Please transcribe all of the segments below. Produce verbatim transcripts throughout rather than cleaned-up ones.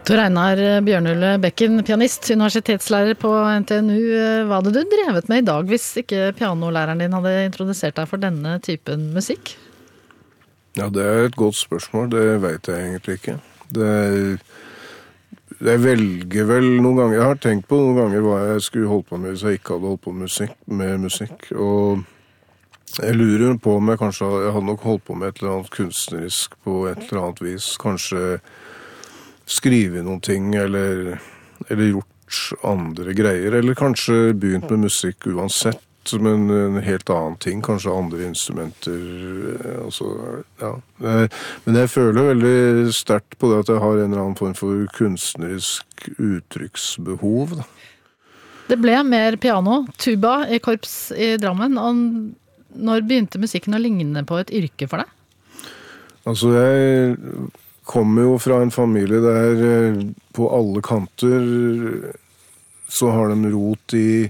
Tor Einar Bjørnøle Bekken, pianist, universitetslærer på N T N U. Hva hadde du drevet med i dag hvis ikke pianolæreren din hadde introdusert deg for denne typen musikk? Ja, det er et godt spørsmål. Det vet jeg egentlig ikke. Det er, jeg velger vel noen ganger, jeg har tenkt på noen ganger hva jeg skulle holdt på med hvis jeg ikke hadde holdt på med musikk, med musikk. Og jeg lurer på om jeg kanskje jeg hadde nok holdt på med et eller annet kunstnerisk på et eller annet vis. Kanskje skrive noen ting, eller, eller gjort andre greier, eller kanskje begynt med musikk uansett, men en helt annen ting, kanskje andre instrumenter, altså, ja. Men jeg føler veldig sterkt på det at jeg har en eller annen form for kunstnerisk uttrykksbehov. Da. Det ble mer piano, tuba i korps i Drammen, og når begynte musikken å ligne på et yrke for deg? Altså, jeg kommer jo fra en familie der på alle kanter så har de rot i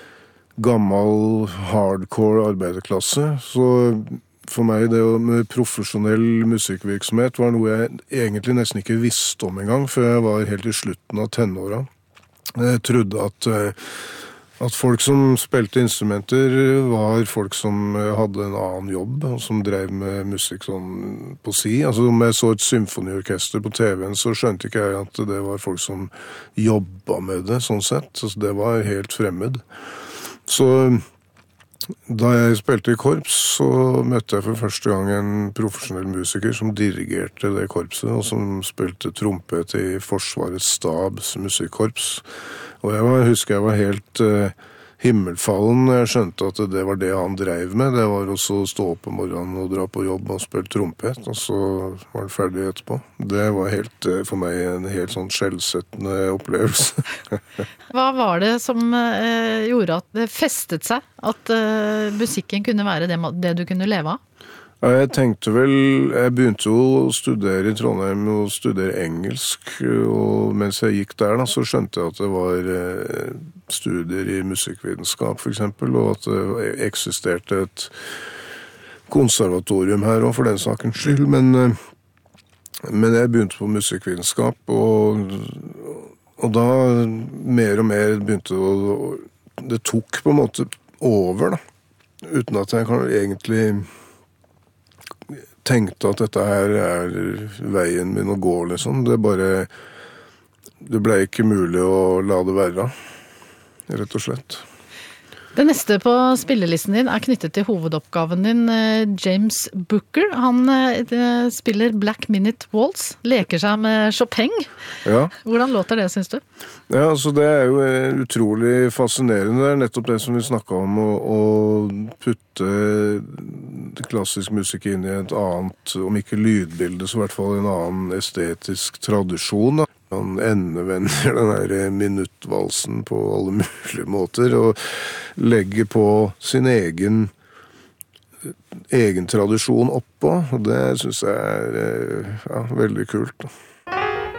gammel hardcore arbeiderklasse. Så for meg det med profesjonell musikkvirksomhet var noe jeg egentlig nesten ikke visste om en gang før jeg var helt i slutten av tenåra. Jeg trodde at At folk som spilte instrumenter var folk som hadde en annen jobb, og som drev med musikk sånn på si. Altså om jeg så et symfoniorkester på T V-en, så skjønte ikke jeg at det var folk som jobba med det, sånn sett. Så det var helt fremmed. Så da jeg spilte i korps, så møtte jeg for første gang en profesjonell musiker som dirigerte det korpset, og som spilte trompet i Forsvarets stabs musikkorps. Og jeg var, husker jeg var helt uh, himmelfallen når jeg skjønte at det var det han drev med. Det var også å stå opp om morgenen og dra på jobb og spille trompet, og så var det ferdig etterpå. Det var helt, uh, for meg en helt sånn skjellsettende opplevelse. Hva var det som uh, gjorde at det festet seg? At uh, musikken kunne være det, det du kunne leve av? Ja, jeg tenkte vel, jeg begynte jo å studere i Trondheim og studere engelsk, og mens jeg gikk der da, så skjønte jeg at det var eh, studier i musikkvitenskap for eksempel, og at det eksisterte et konservatorium her også for den sakens skyld, men, eh, men jeg begynte på musikkvitenskap, og, og da mer og mer begynte å, det tok på en måte over da, uten at jeg kan egentlig tenkte at dette her er veien min å gå, liksom. Det bare, det ble ikke mulig å la det være, rett og slett. Det neste på spillelisten din er knyttet til hovedoppgaven din, James Booker. Han spiller Black Minute Waltz, leker seg med Chopin. Ja. Hvordan låter det, synes du? Ja, altså det er jo utrolig fascinerende. Det er nettopp det som vi snakket om, å, å putte klassisk musikk inn i et annet, om ikke lydbilde, så i hvert fall en annen estetisk tradisjon, da. Han endevender den der minuttvalsen på alle mulige måter og legger på sin egen egen tradisjon oppå, og det synes jeg er ja, veldig kult.